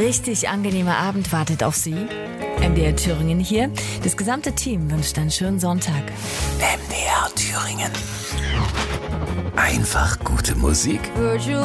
richtig angenehmer Abend wartet auf Sie. MDR Thüringen hier. Das gesamte Team wünscht einen schönen Sonntag. MDR Thüringen. Einfach gute Musik.